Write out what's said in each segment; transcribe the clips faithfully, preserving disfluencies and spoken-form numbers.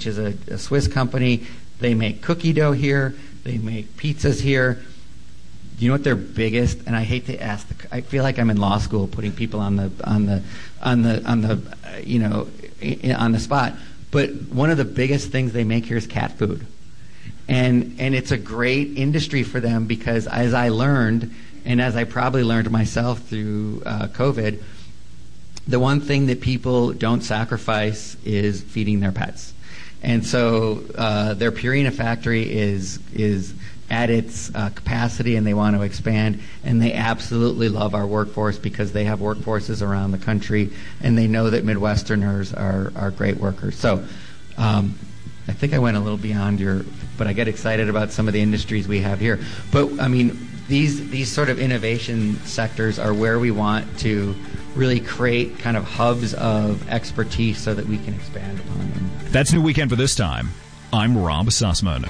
which is a, a Swiss company. They make cookie dough here. They make pizzas here. You know what their biggest? And I hate to ask. The, I feel like I'm in law school, putting people on the on the on the on the uh, you know on the spot. But one of the biggest things they make here is cat food, and and it's a great industry for them because, as I learned, and as I probably learned myself through uh, COVID, the one thing that people don't sacrifice is feeding their pets. And so uh, their Purina factory is is at its uh, capacity, and they want to expand. And they absolutely love our workforce because they have workforces around the country, and they know that Midwesterners are are great workers. So um, I think I went a little beyond your, but I get excited about some of the industries we have here. But I mean, these these sort of innovation sectors are where we want to really create kind of hubs of expertise so that we can expand upon them. That's New Weekend for this time. I'm Rob Sussman.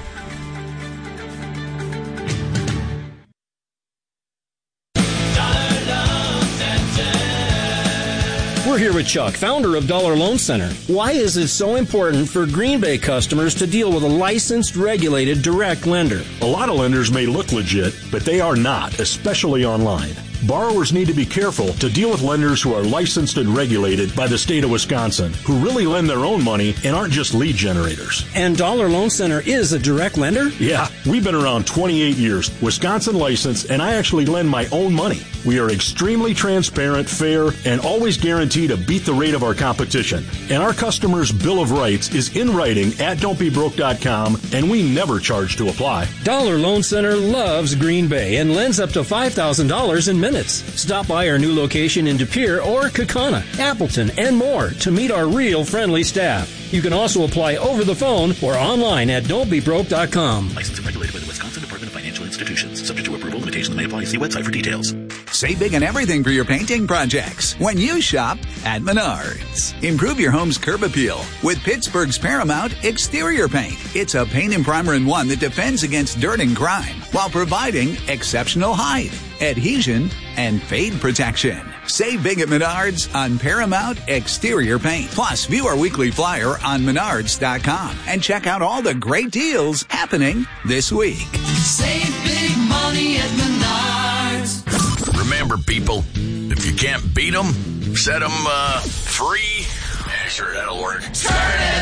We're here with Chuck, founder of Dollar Loan Center. Why is it so important for Green Bay customers to deal with a licensed, regulated, direct lender? A lot of lenders may look legit, but they are not, especially online. Borrowers need to be careful to deal with lenders who are licensed and regulated by the state of Wisconsin, who really lend their own money and aren't just lead generators. And Dollar Loan Center is a direct lender? Yeah, we've been around twenty-eight years, Wisconsin licensed, and I actually lend my own money. We are extremely transparent, fair, and always guarantee to beat the rate of our competition. And our customers' Bill of Rights is in writing at don't be broke dot com, and we never charge to apply. Dollar Loan Center loves Green Bay and lends up to five thousand dollars in minutes. Stop by our new location in De Pere or Kaukauna, Appleton, and more to meet our real friendly staff. You can also apply over the phone or online at don't be broke dot com. Licensed and regulated by the Wisconsin Department of Financial Institutions. Subject to approval. Limitations may apply. See website for details. Save big on everything for your painting projects when you shop at Menards. Improve your home's curb appeal with Pittsburgh's Paramount Exterior Paint. It's a paint and primer in one that defends against dirt and grime while providing exceptional height, adhesion, and fade protection. Save big at Menards on Paramount Exterior Paint. Plus, view our weekly flyer on menards dot com and check out all the great deals happening this week. Save big money at Menards. Remember, people, if you can't beat them, set them uh, free. Yeah, sure, that'll work. Turn it